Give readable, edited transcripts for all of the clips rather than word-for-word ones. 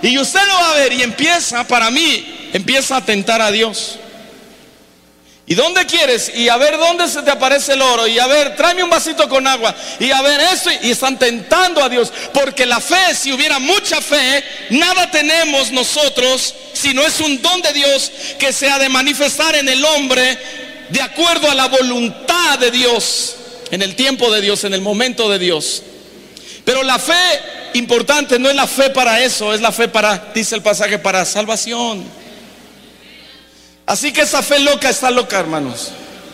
Y usted lo va a ver y para mí, empieza a tentar a Dios. ¿Y dónde quieres? Y a ver dónde se te aparece el oro. Y a ver, tráeme un vasito con agua. Y a ver esto. Y están tentando a Dios. Porque la fe, si hubiera mucha fe, nada tenemos nosotros, si no es un don de Dios que se ha de manifestar en el hombre de acuerdo a la voluntad de Dios, en el tiempo de Dios, en el momento de Dios. Pero la fe importante no es la fe para eso, es la fe para, dice el pasaje, para salvación. Así que esa fe loca está loca, hermanos.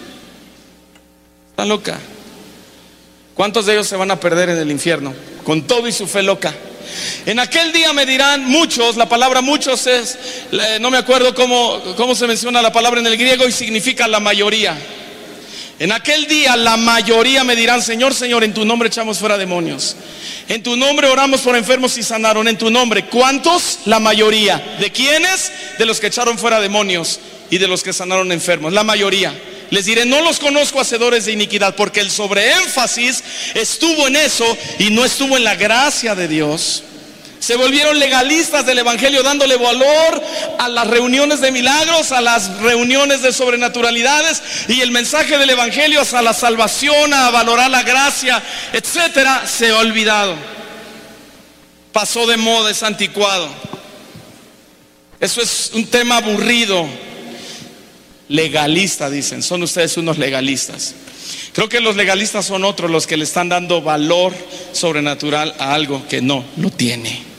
Está loca. ¿Cuántos de ellos se van a perder en el infierno con todo y su fe loca? En aquel día me dirán muchos. La palabra muchos es, no me acuerdo cómo se menciona la palabra en el griego, y significa la mayoría. En aquel día la mayoría me dirán: Señor, Señor, en tu nombre echamos fuera demonios, en tu nombre oramos por enfermos y sanaron. En tu nombre, ¿cuántos? La mayoría. ¿De quiénes? De los que echaron fuera demonios y de los que sanaron enfermos. La mayoría. Les diré: no los conozco, hacedores de iniquidad. Porque el sobreénfasis estuvo en eso y no estuvo en la gracia de Dios. Se volvieron legalistas del evangelio, dándole valor a las reuniones de milagros, a las reuniones de sobrenaturalidades, y el mensaje del evangelio a la salvación, a valorar la gracia, etcétera, se ha olvidado. Pasó de moda, es anticuado. Eso es un tema aburrido. Legalista, dicen. Son ustedes unos legalistas. Creo que los legalistas son otros, los que le están dando valor sobrenatural a algo que no lo tiene.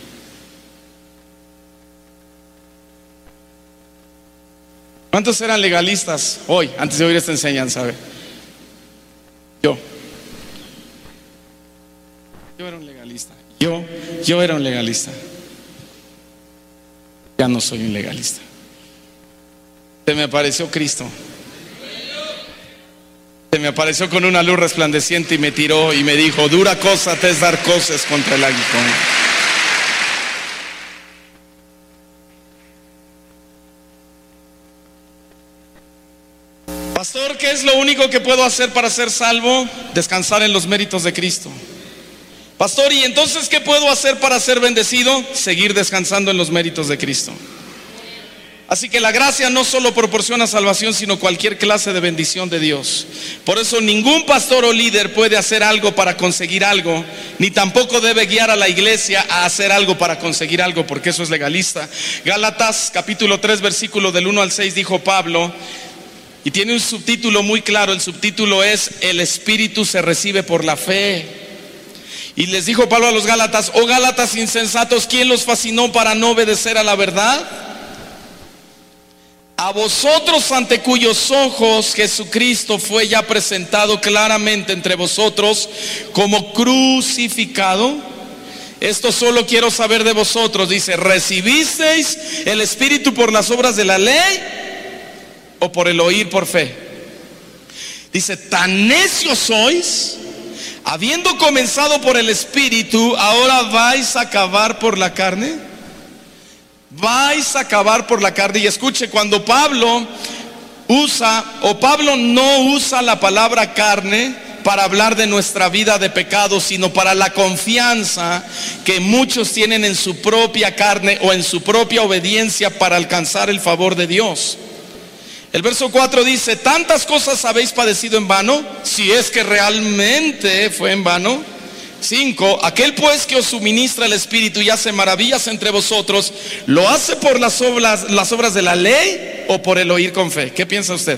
¿Cuántos eran legalistas hoy, antes de oír esta enseñanza? A ver. Yo era un legalista. Yo era un legalista. Ya no soy un legalista. Se me apareció Cristo. Se me apareció con una luz resplandeciente y me tiró y me dijo: dura cosa te es dar cosas contra el aguijón. Pastor, ¿qué es lo único que puedo hacer para ser salvo? Descansar en los méritos de Cristo. Pastor, ¿y entonces qué puedo hacer para ser bendecido? Seguir descansando en los méritos de Cristo. Así que la gracia no solo proporciona salvación, sino cualquier clase de bendición de Dios. Por eso ningún pastor o líder puede hacer algo para conseguir algo, ni tampoco debe guiar a la iglesia a hacer algo para conseguir algo, porque eso es legalista. Gálatas capítulo 3 versículo del 1 al 6 dijo Pablo, y tiene un subtítulo muy claro. El subtítulo es: el Espíritu se recibe por la fe. Y les dijo Pablo a los Gálatas: oh Gálatas insensatos, ¿quién los fascinó para no obedecer a la verdad? A vosotros, ante cuyos ojos Jesucristo fue ya presentado claramente entre vosotros como crucificado. Esto solo quiero saber de vosotros, dice: ¿recibisteis el Espíritu por las obras de la ley o por el oír por fe? Dice: tan necios sois, habiendo comenzado por el Espíritu, ahora vais a acabar por la carne. Vais a acabar por la carne. Y escuche, cuando Pablo no usa la palabra carne para hablar de nuestra vida de pecado, sino para la confianza que muchos tienen en su propia carne o en su propia obediencia para alcanzar el favor de Dios. El verso 4 dice: tantas cosas habéis padecido en vano, si es que realmente fue en vano. 5. Aquel pues que os suministra el Espíritu y hace maravillas entre vosotros, ¿lo hace por las obras de la ley o por el oír con fe? ¿Qué piensa usted?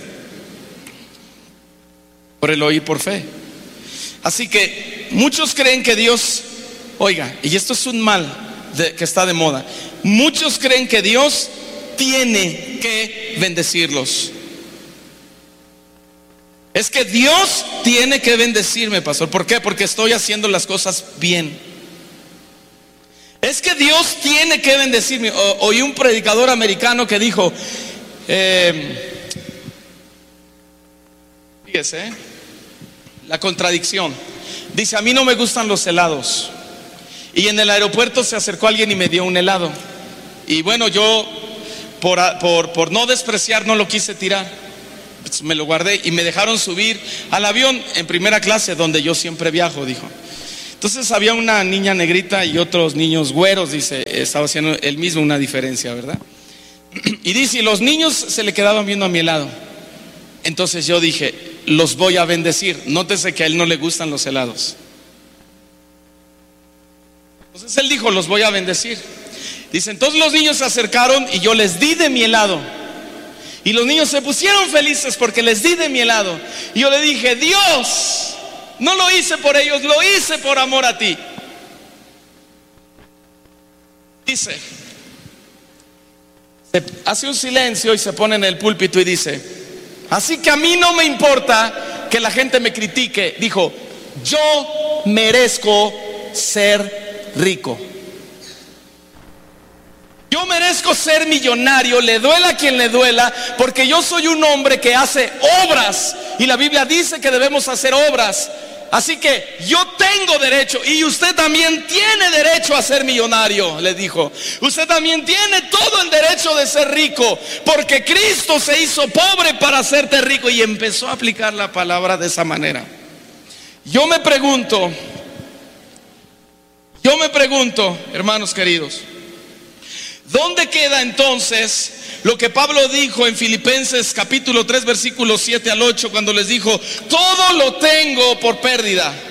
Por el oír por fe. Así que muchos creen que Dios, oiga, y esto es un mal que está de moda, muchos creen que Dios tiene que bendecirlos. Es que Dios tiene que bendecirme, pastor. ¿Por qué? Porque estoy haciendo las cosas bien. Es que Dios tiene que bendecirme. Oí un predicador americano que dijo, fíjese, la contradicción. Dice: a mí no me gustan los helados. Y en el aeropuerto se acercó alguien y me dio un helado. Y bueno, yo por no despreciar no lo quise tirar. Me lo guardé y me dejaron subir al avión en primera clase, donde yo siempre viajo, dijo. Entonces había una niña negrita y otros niños güeros, dice, estaba haciendo él mismo una diferencia, ¿verdad? Y dice, y los niños se le quedaban viendo a mi helado. Entonces yo dije, los voy a bendecir. Nótese que a él no le gustan los helados. Entonces él dijo, los voy a bendecir. Dice, entonces los niños se acercaron y yo les di de mi helado. Y los niños se pusieron felices porque les di de mi helado. Y yo le dije, Dios, no lo hice por ellos, lo hice por amor a ti. Dice, se hace un silencio y se pone en el púlpito y dice, así que a mí no me importa que la gente me critique. Dijo, yo merezco ser rico. Yo merezco ser millonario, le duela a quien le duela, porque yo soy un hombre que hace obras. Y la Biblia dice que debemos hacer obras. Así que yo tengo derecho, y usted también tiene derecho a ser millonario, le dijo. Usted también tiene todo el derecho de ser rico, porque Cristo se hizo pobre para hacerte rico. Y empezó a aplicar la palabra de esa manera. Yo me pregunto, hermanos queridos, ¿dónde queda entonces lo que Pablo dijo en Filipenses capítulo 3 versículos 7 al 8 cuando les dijo, todo lo tengo por pérdida?